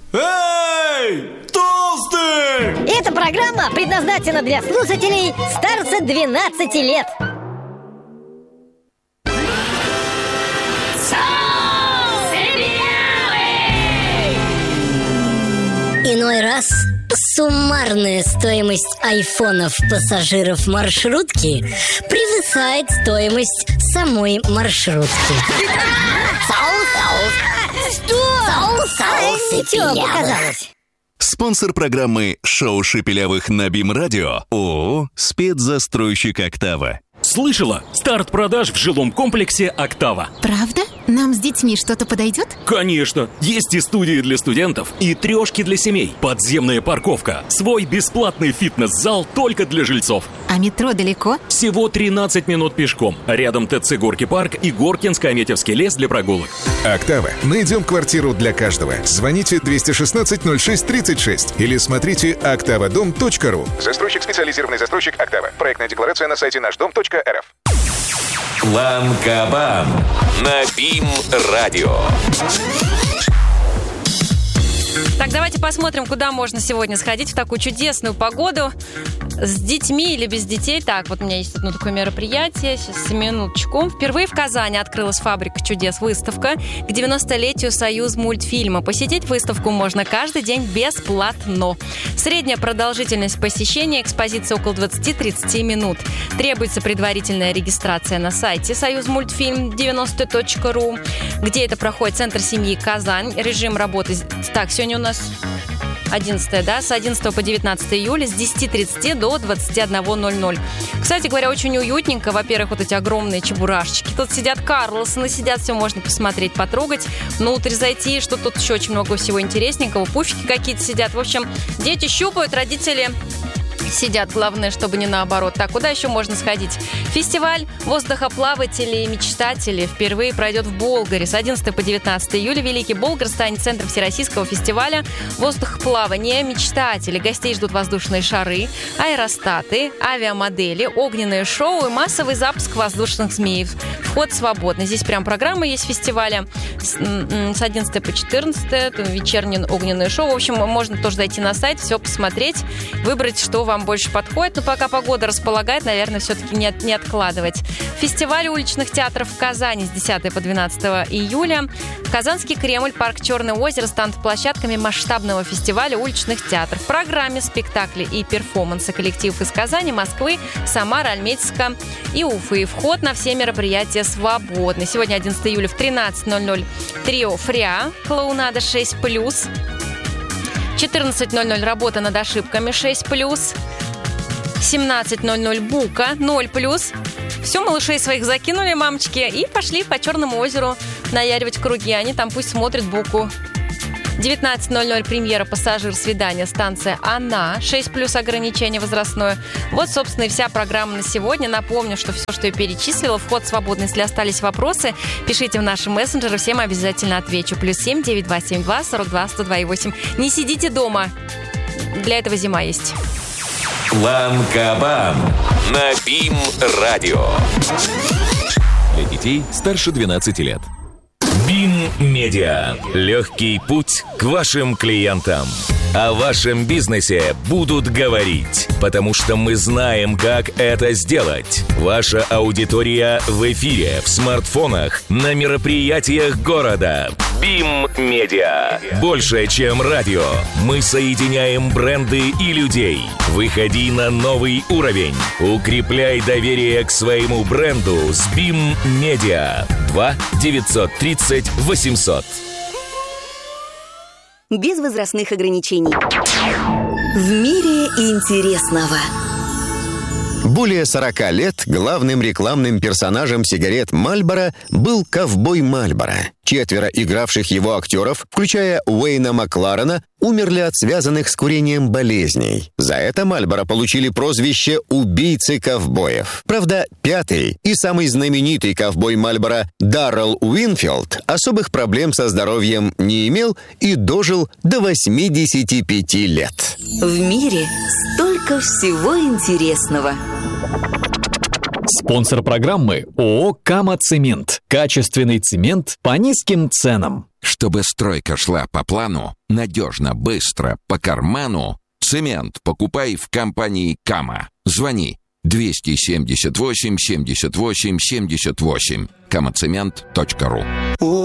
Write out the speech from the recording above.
Эй, толстый! Эта программа предназначена для слушателей старше 12 лет. Иной раз суммарная стоимость айфонов пассажиров маршрутки превышает стоимость самой маршрутки. Что показалось? Спонсор программы «Шоу Шепелявых» на БИМ-радио ООО «Спецзастройщик Октава». Слышала? Старт продаж в жилом комплексе «Октава». Правда? Нам с детьми что-то подойдет? Конечно! Есть и студии для студентов, и трешки для семей, подземная парковка, свой бесплатный фитнес-зал только для жильцов. А метро далеко? Всего 13 минут пешком. Рядом ТЦ «Горки парк» и Горкинско-Аметьевский лес для прогулок. «Октава». Найдем квартиру для каждого. Звоните 216-06-36 или смотрите oktavadom.ru. Застройщик, специализированный застройщик «Октава». Проектная декларация на сайте нашдом.рф. Ланкабан на БИМ-радио. Так, давайте посмотрим, куда можно сегодня сходить в такую чудесную погоду. С детьми или без детей. Так, вот у меня есть одно такое мероприятие. Сейчас, минуточку. Впервые в Казани открылась «Фабрика чудес» выставка к 90-летию Союз мультфильма. Посетить выставку можно каждый день бесплатно. Средняя продолжительность посещения экспозиции около 20-30 минут. Требуется предварительная регистрация на сайте союзмультфильм90.ру, где это проходит Центр семьи Казань. Режим работы... Так, сегодня у нас 11, да? С 11 по 19 июля с 10:30 до 21:00. Кстати говоря, очень уютненько. Во-первых, вот эти огромные чебурашечки. Тут сидят Карлсоны, сидят, все можно посмотреть, потрогать. Внутрь зайти, что тут еще очень много всего интересненького. Пуфики какие-то сидят. В общем, дети щупают, родители... сидят, главное, чтобы не наоборот. Так, куда еще можно сходить? Фестиваль воздухоплавателей и мечтателей впервые пройдет в Болгаре. С 11 по 19 июля Великий Болгар станет центром Всероссийского фестиваля воздухоплавания мечтателей. Гостей ждут воздушные шары, аэростаты, авиамодели, огненное шоу и массовый запуск воздушных змеев. Вход свободный. Здесь прям программа есть фестиваля с 11 по 14, вечернее огненное шоу. В общем, можно тоже зайти на сайт, все посмотреть, выбрать, что вам больше подходит. Но пока погода располагает, наверное, все-таки не откладывать. Фестиваль уличных театров в Казани с 10 по 12 июля. Казанский Кремль, парк Черное озеро станут площадками масштабного фестиваля уличных театров. В программе спектакли и перформансы коллективов из Казани, Москвы, Самары, Альметьевска и Уфы. Вход на все мероприятия свободный. Сегодня 11 июля в 13:00 трио «Фриа», клоунада 6+. 14:00 работа над ошибками 6+. 17:00 бука 0+. Все, малышей своих закинули, мамочки, и пошли по Черному озеру наяривать круги. Они там пусть смотрят буку. 19:00 премьера «Пассажир. Свидание», станция «Она», 6+ ограничение возрастное. Вот, собственно, и вся программа на сегодня. Напомню, что все, что я перечислила, вход свободный. Если остались вопросы, пишите в наши мессенджеры, всем обязательно отвечу. +7 9272 42 102 8. Не сидите дома. Для этого зима есть. Ланкабан на БИМ-радио. Для детей старше 12 лет. БИМ-медиа. Легкий путь к вашим клиентам. О вашем бизнесе будут говорить, потому что мы знаем, как это сделать. Ваша аудитория в эфире, в смартфонах, на мероприятиях города. БИМ-медиа. Больше, чем радио. Мы соединяем бренды и людей. Выходи на новый уровень. Укрепляй доверие к своему бренду с БИМ-медиа. 2 930 800. Без возрастных ограничений. В мире интересного. Более 40 лет главным рекламным персонажем сигарет «Мальборо» был ковбой Мальборо. 4 игравших его актеров, включая Уэйна Макларена, умерли от связанных с курением болезней. За это Мальборо получили прозвище «убийцы ковбоев». Правда, 5-й и самый знаменитый ковбой Мальборо Даррелл Уинфилд особых проблем со здоровьем не имел и дожил до 85 лет. В мире столько всего интересного. Спонсор программы ООО «Кама-Цемент». Качественный цемент по низким ценам. Чтобы стройка шла по плану, надежно, быстро, по карману, цемент покупай в компании «Кама». Звони 278 78 78. kamacement.ru.